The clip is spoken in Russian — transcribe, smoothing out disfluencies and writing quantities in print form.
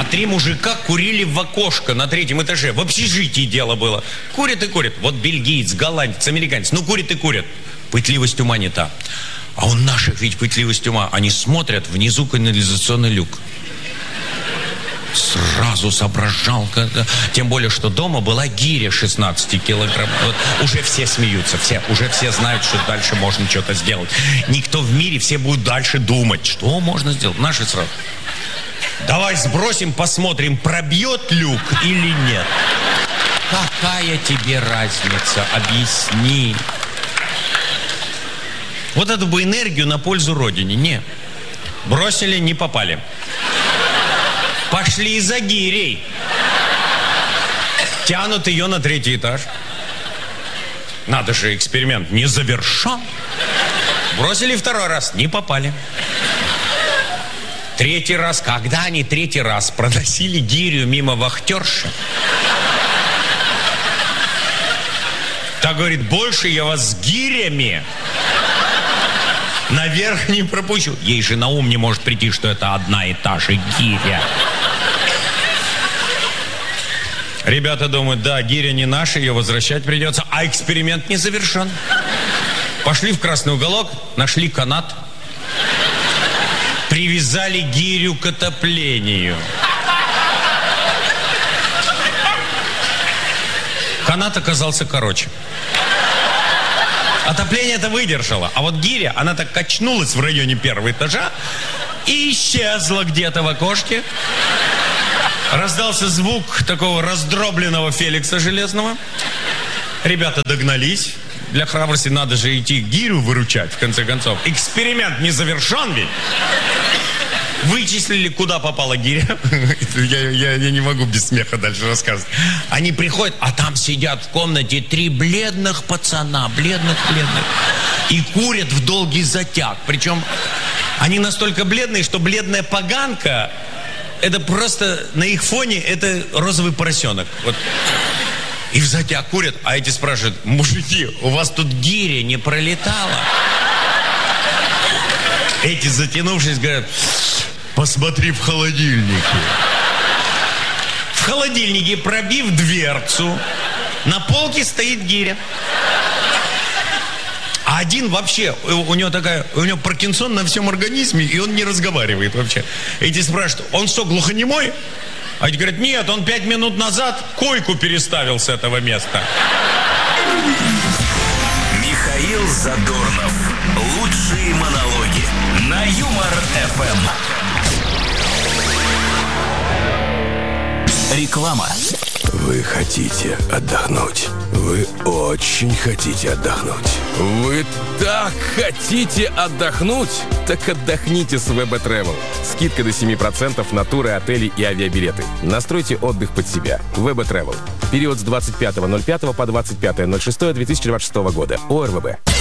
3 мужика курили в окошко на 3-м этаже. В общежитии дело было. Курят и курят. Вот бельгиец, голландец, американец. Ну, курят и курят. Пытливость ума не та. А у наших ведь пытливость ума. Они смотрят, внизу канализационный люк. Сразу соображал. Тем более, что дома была гиря 16 килограмм. Вот уже все смеются, уже все знают, что дальше можно что-то сделать. Никто в мире, все будут дальше думать, что можно сделать. Наши сразу. Давай сбросим, посмотрим, пробьет люк или нет. Какая тебе разница? Объясни. Вот эту бы энергию на пользу Родине. Не. Бросили, не попали. Пошли за гирей. Тянут ее на 3-й этаж. Надо же, эксперимент не завершен. Бросили 2-й раз, не попали. 3-й раз, когда они 3-й раз проносили гирю мимо вахтерши, та говорит, больше я вас с гирями наверх не пропущу. Ей же на ум не может прийти, что это одна и та же гиря. Ребята думают, да, гиря не наша, ее возвращать придется, а эксперимент не завершен. Пошли в красный уголок, нашли канат, привязали гирю к отоплению. Канат оказался короче. Отопление это выдержало, а вот гиря, она так качнулась в районе 1-го этажа и исчезла где-то в окошке. Раздался звук такого раздробленного Феликса Железного. Ребята догнались. Для храбрости надо же идти гирю выручать, в конце концов. Эксперимент не завершен ведь. Вычислили, куда попала гиря. Я не могу без смеха дальше рассказывать. Они приходят, а там сидят в комнате 3 бледных пацана. Бледных. И курят в долгий затяг. Причем они настолько бледные, что бледная поганка... Это просто на их фоне это розовый поросенок. Вот. И в затяг курят, а эти спрашивают, мужики, у вас тут гиря не пролетала? Эти, затянувшись, говорят, посмотри в холодильнике. В холодильнике, пробив дверцу, на полке стоит гиря. А один вообще, у него Паркинсон на всем организме, и он не разговаривает вообще. Эти спрашивают, он что, глухонемой? А эти говорят, нет, он 5 минут назад койку переставил с этого места. Михаил Задорнов. Лучшие монологи на Юмор-ФМ. Реклама. Вы хотите отдохнуть? Вы очень хотите отдохнуть. Вы так хотите отдохнуть? Так отдохните с ВБ Travel. Скидка до 7% на туры, отели и авиабилеты. Настройте отдых под себя. ВБ Travel. Период с 25.05 по 25.06.2026 года. ОРВБ.